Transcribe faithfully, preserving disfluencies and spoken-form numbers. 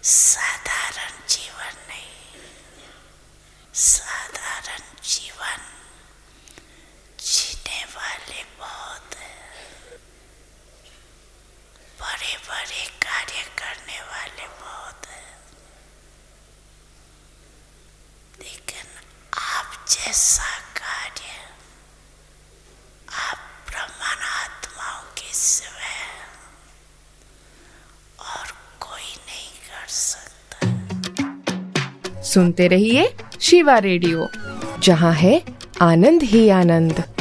साधारण जीवन नहीं, साधारण जीवन जीने वाले बहुत हैं, बड़े बड़े कार्य करने वाले बहुत हैं, लेकिन आप जैसा कार्य आप ब्रह्मात्माओं के सिवाय और कोई नहीं कर सकता। सुनते रहिए शिवा रेडियो, जहां है आनंद ही आनंद।